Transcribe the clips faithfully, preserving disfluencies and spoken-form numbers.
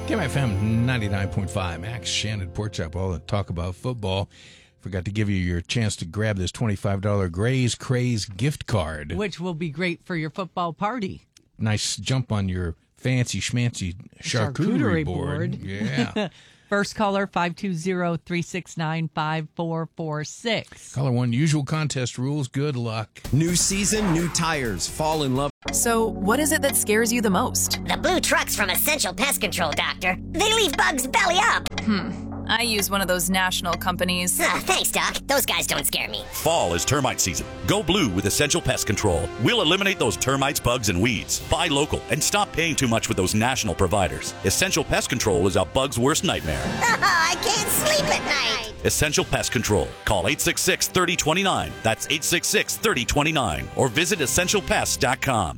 K M F M ninety-nine point five, Max, Shannon, Pork Chop, all the talk about football. Forgot to give you your chance to grab this twenty-five dollars Gray's Craze gift card. Which will be great for your football party. Nice jump on your fancy schmancy charcuterie, charcuterie board. board. Yeah. First caller, five two zero, three six nine, five four four six. Caller one, usual contest rules. Good luck. New season, new tires. Fall in love. So, what is it that scares you the most? The blue trucks from Essential Pest Control, Doctor. They leave bugs belly up. Hmm. I use one of those national companies. Uh, thanks, Doc. Those guys don't scare me. Fall is termite season. Go blue with Essential Pest Control. We'll eliminate those termites, bugs, and weeds. Buy local and stop paying too much with those national providers. Essential Pest Control is a bug's worst nightmare. I can't sleep at night. Essential Pest Control. Call eight six six, three oh two nine. That's eight six six, three oh two nine. Or visit essential pest dot com.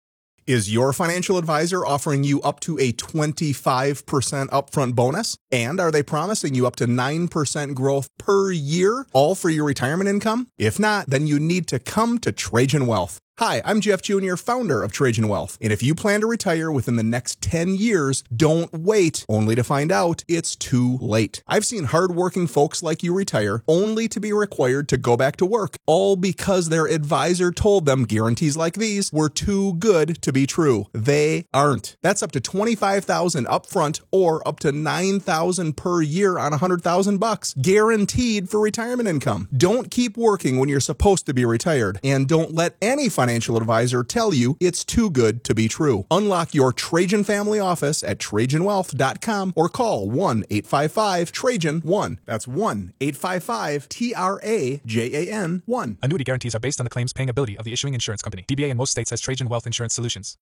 Is your financial advisor offering you up to a twenty-five percent upfront bonus? And are they promising you up to nine percent growth per year, all for your retirement income? If not, then you need to come to Trajan Wealth. Hi, I'm Jeff Junior, founder of Trajan Wealth. And if you plan to retire within the next ten years, don't wait only to find out it's too late. I've seen hardworking folks like you retire only to be required to go back to work, all because their advisor told them guarantees like these were too good to be true. They aren't. That's up to twenty-five thousand dollars upfront or up to nine thousand dollars per year on one hundred thousand bucks, guaranteed for retirement income. Don't keep working when you're supposed to be retired, and don't let any financial advisor tell you it's too good to be true. Unlock your Trajan family office at trajan wealth dot com or call one eight five five Trajan one. That's one eight five five T R A J A N one. Annuity guarantees are based on the claims paying ability of the issuing insurance company. D B A in most states has Trajan Wealth Insurance Solutions.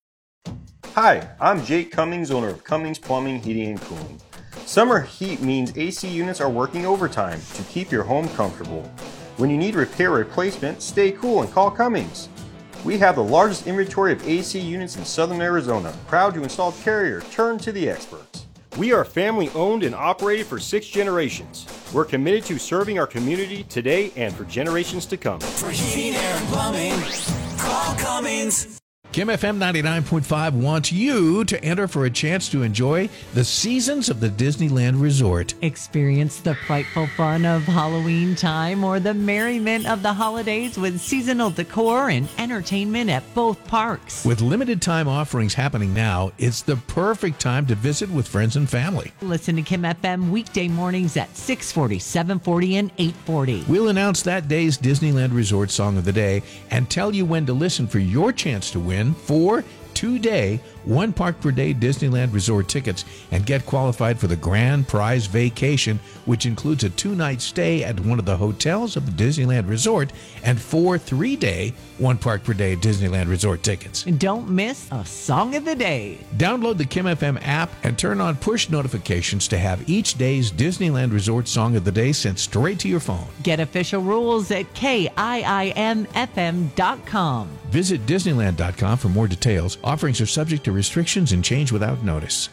Hi, I'm Jake Cummings, owner of Cummings Plumbing, Heating, and Cooling. Summer heat means A C units are working overtime to keep your home comfortable. When you need repair or replacement, stay cool and call Cummings. We have the largest inventory of A C units in southern Arizona. Proud to install Carrier. Turn to the experts. We are family owned and operated for six generations. We're committed to serving our community today and for generations to come. For heating, air, and plumbing, call Cummings. K M F M ninety-nine point five wants you to enter for a chance to enjoy the seasons of the Disneyland Resort. Experience the frightful fun of Halloween time or the merriment of the holidays with seasonal decor and entertainment at both parks. With limited time offerings happening now, it's the perfect time to visit with friends and family. Listen to K M F M weekday mornings at six forty, seven forty, and eight forty. We'll announce that day's Disneyland Resort Song of the Day and tell you when to listen for your chance to win four two-day, one park per day Disneyland Resort tickets and get qualified for the grand prize vacation, which includes a two-night stay at one of the hotels of the Disneyland Resort and four three-day, one park per day Disneyland Resort tickets. And don't miss a Song of the Day. Download the K M F M app and turn on push notifications to have each day's Disneyland Resort Song of the Day sent straight to your phone. Get official rules at K I I M F M dot com. Visit Disneyland dot com for more details. Offerings are subject to restrictions and change without notice.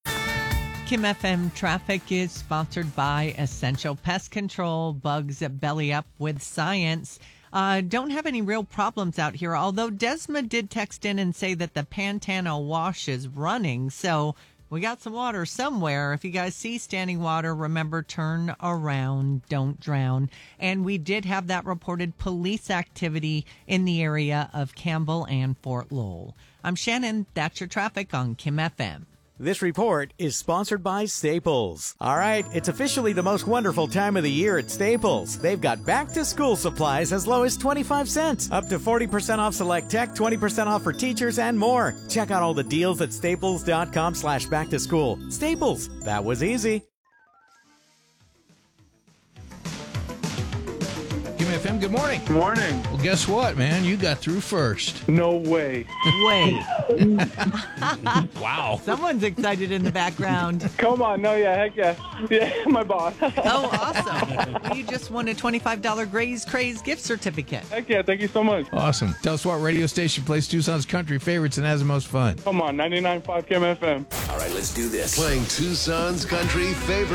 K M F M Traffic is sponsored by Essential Pest Control. Bugs belly up with science. Uh, don't have any real problems out here, although Desma did text in and say that the Pantano wash is running, so we got some water somewhere. If you guys see standing water, remember, turn around, don't drown. And we did have that reported police activity in the area of Campbell and Fort Lowell. I'm Shannon. That's your traffic on K M F M. This report is sponsored by Staples. All right, it's officially the most wonderful time of the year at Staples. They've got back-to-school supplies as low as twenty-five cents, up to forty percent off select tech, twenty percent off for teachers, and more. Check out all the deals at staples dot com slash back to school. Staples, that was easy. K M F M, good morning. Good morning. Well, guess what, man? You got through first. No way. Way. Wow. Someone's excited in the background. Come on. No, yeah, heck yeah. Yeah, my boss. Oh, awesome. Well, you just won a twenty-five dollars Gray's Craze gift certificate. Heck yeah, thank you so much. Awesome. Tell us what radio station plays Tucson's country favorites and has the most fun. Come on, ninety-nine point five K M F M. All right, let's do this. Playing Tucson's country favorite.